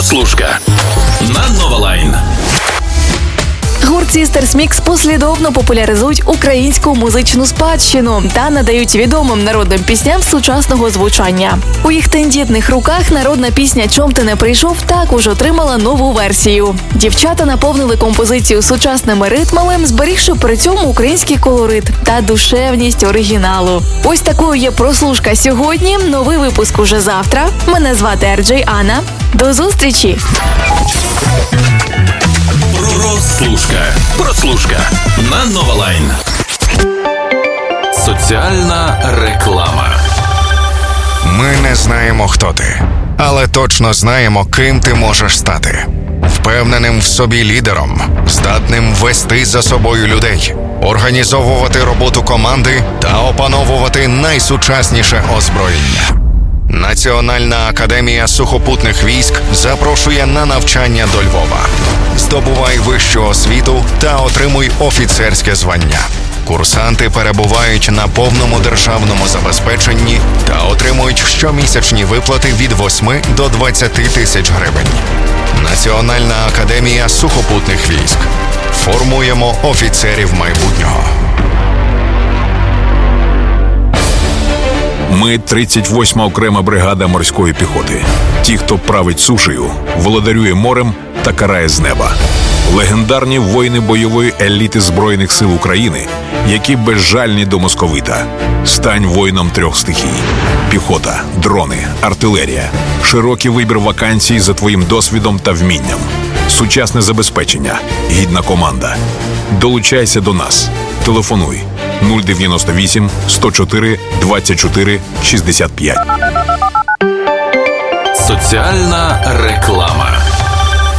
Прослушка на Нова Лайн. Гурт Sisters Mix послідовно популяризують українську музичну спадщину та надають відомим народним пісням сучасного звучання. У їх тендітних руках народна пісня «Чом ти не прийшов» також отримала нову версію. Дівчата наповнили композицію сучасними ритмами, зберігши при цьому український колорит та душевність оригіналу. Ось такою є прослушка сьогодні, новий випуск уже завтра. Мене звати RJ Анна. До зустрічі! Прослушка на Нова Лайн. Соціальна реклама. Ми не знаємо, хто ти, але точно знаємо, ким ти можеш стати. Впевненим в собі лідером, здатним вести за собою людей, організовувати роботу команди та опановувати найсучасніше озброєння. Національна академія сухопутних військ запрошує на навчання до Львова. Здобувай вищу освіту та отримуй офіцерське звання. Курсанти перебувають на повному державному забезпеченні та отримують щомісячні виплати від 8 до 20 тисяч гривень. Національна академія сухопутних військ. Формуємо офіцерів майбутнього. Ми 38-ма окрема бригада морської піхоти. Ті, хто править сушею, володарює морем та карає з неба. Легендарні воїни бойової еліти Збройних сил України, які безжальні до московита. Стань воїном 3 стихій. Піхота, дрони, артилерія. Широкий вибір вакансій за твоїм досвідом та вмінням. Сучасне забезпечення, гідна команда. Долучайся до нас. Телефонуй 098 104 24 65. Соціальна реклама.